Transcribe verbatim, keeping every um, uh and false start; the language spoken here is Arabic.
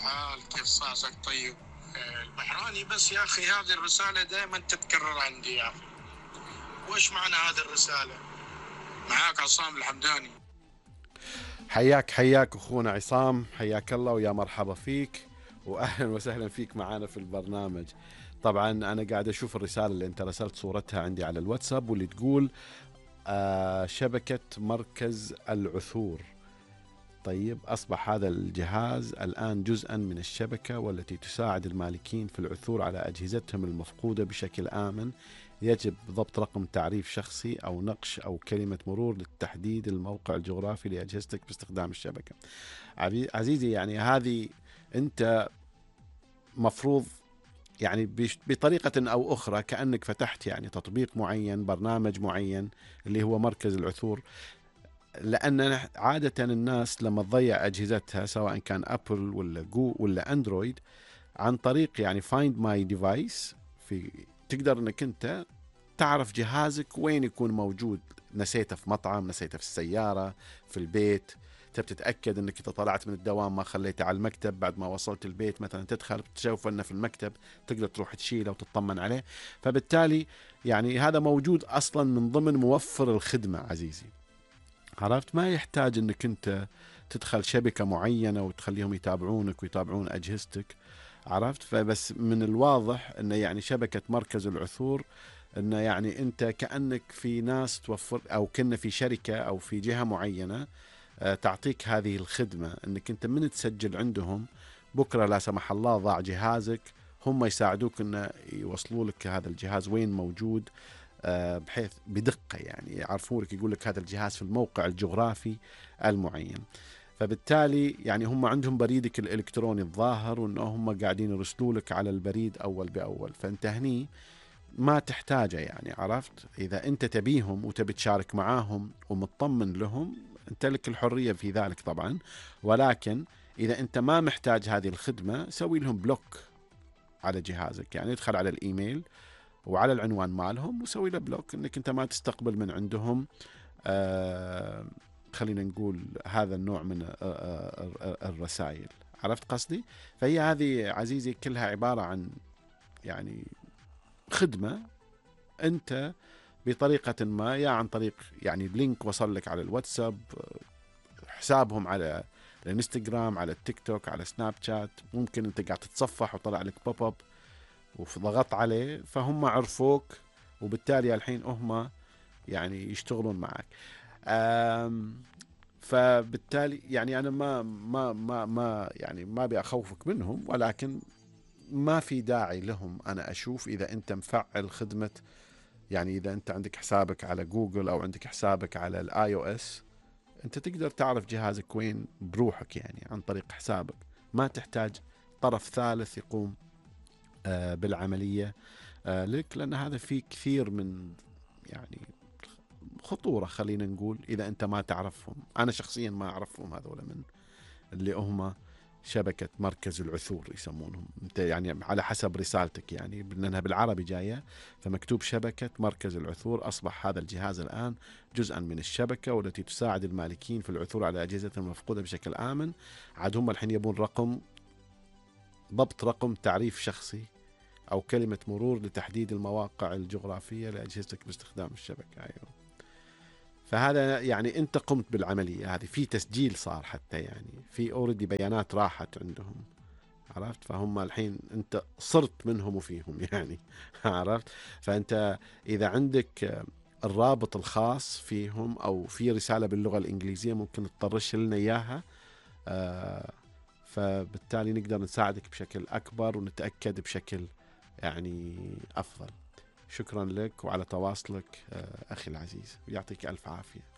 الحال؟ كيف صحتك؟ طيب. آه، البحراني، بس يا أخي هذه الرسالة دائما تتكرر عندي يا أخي. وإيش معنى هذه الرسالة؟ معاك عصام الحمداني. حياك حياك أخونا عصام، حياك الله ويا مرحبا فيك وأهلا وسهلا فيك معنا في البرنامج. طبعا أنا قاعد أشوف الرسالة اللي أنت رسلت صورتها عندي على الواتساب، واللي تقول آه شبكة مركز العثور. طيب، أصبح هذا الجهاز الآن جزءا من الشبكة، والتي تساعد المالكين في العثور على أجهزتهم المفقودة بشكل آمن. يجب ضبط رقم تعريف شخصي أو نقش أو كلمة مرور للتحديد الموقع الجغرافي لأجهزتك باستخدام الشبكة. عزيزي، يعني هذه أنت مفروض يعني بطريقة أو أخرى كأنك فتحت يعني تطبيق معين، برنامج معين اللي هو مركز العثور. لأن عادة الناس لما تضيع أجهزتها سواء كان أبل ولا جو ولا أندرويد، عن طريق يعني Find My Device، في تقدر أنك أنت تعرف جهازك وين يكون موجود. نسيته في مطعم، نسيته في السيارة، في البيت، تبي تتأكد أنك إذا طلعت من الدوام ما خليته على المكتب، بعد ما وصلت البيت مثلا تدخل تشوف أنه في المكتب، تقدر تروح تشيله وتطمن عليه. فبالتالي يعني هذا موجود أصلا من ضمن موفر الخدمة عزيزي. عرفت؟ ما يحتاج أنك أنت تدخل شبكة معينة وتخليهم يتابعونك ويتابعون أجهزتك. عرفت؟ فبس من الواضح أنه يعني شبكة مركز العثور، أنه يعني أنت كأنك في ناس توفر، أو كنا في شركة أو في جهة معينة تعطيك هذه الخدمة، أنك أنت من تسجل عندهم بكرة لا سمح الله ضاع جهازك، هم يساعدوك أن يوصلوا لك هذا الجهاز وين موجود، بحيث بدقة يعني يعرفوا لك، يقول لك هذا الجهاز في الموقع الجغرافي المعين. فبالتالي يعني هم عندهم بريدك الإلكتروني الظاهر، وأنه هم قاعدين يرسلوا لك على البريد أول بأول. فأنت هني ما تحتاجه يعني. عرفت؟ إذا أنت تبيهم وتبي تشارك معاهم ومطمن لهم، أنت لك الحرية في ذلك طبعا. ولكن إذا أنت ما محتاج هذه الخدمة، سوي لهم بلوك على جهازك. يعني ادخل على الإيميل وعلى العنوان مالهم وسوي له بلوك، انك انت ما تستقبل من عندهم آه خلينا نقول هذا النوع من آه آه الرسائل. عرفت قصدي؟ فهي هذه عزيزي كلها عبارة عن يعني خدمة انت بطريقة ما، يا عن طريق يعني لينك وصل لك على الواتساب، حسابهم على الانستغرام، على التيك توك، على سناب شات، ممكن انت قاعد تتصفح وطلع لك بوب اب وضغط عليه، فهم عرفوك، وبالتالي الحين هم يعني يشتغلون معك. فبالتالي يعني انا ما ما ما ما يعني ما ابي اخوفك منهم، ولكن ما في داعي لهم. انا اشوف اذا انت مفعل خدمة، يعني اذا انت عندك حسابك على جوجل او عندك حسابك على الاي او اس، انت تقدر تعرف جهازك وين بروحك يعني عن طريق حسابك. ما تحتاج طرف ثالث يقوم بالعملية لك، لأن هذا فيه كثير من يعني خطورة خلينا نقول إذا أنت ما تعرفهم. أنا شخصيا ما أعرفهم هذول، من اللي هم شبكة مركز العثور يسمونهم. أنت يعني على حسب رسالتك يعني لأنها بالعربي جاية، فمكتوب شبكة مركز العثور. أصبح هذا الجهاز الآن جزءا من الشبكة، والتي تساعد المالكين في العثور على أجهزتهم المفقودة بشكل آمن. عاد هم الحين يبون رقم، ضبط رقم تعريف شخصي أو كلمة مرور لتحديد المواقع الجغرافية لأجهزتك باستخدام الشبكة. أيوة. فهذا يعني أنت قمت بالعملية هذه، في تسجيل صار حتى، يعني في أوردي بيانات راحت عندهم. عرفت؟ فهم الحين أنت صرت منهم وفيهم يعني. عرفت؟ فأنت إذا عندك الرابط الخاص فيهم أو في رسالة باللغة الإنجليزية، ممكن تطرش لنا إياها، آه فبالتالي نقدر نساعدك بشكل أكبر ونتأكد بشكل يعني أفضل. شكرا لك وعلى تواصلك أخي العزيز، ويعطيك ألف عافية.